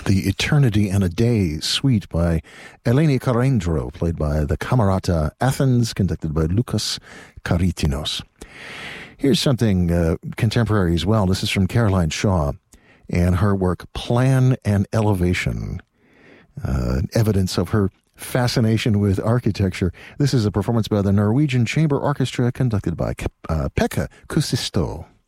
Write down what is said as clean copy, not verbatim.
The Eternity and a Day suite by Eleni Karendro, played by the Camerata Athens, conducted by Lucas Karitinos. Here's something contemporary as well. This is from Caroline Shaw and her work Plan and Elevation, evidence of her fascination with architecture. This is a performance by the Norwegian Chamber Orchestra, conducted by Pekka Kuusisto.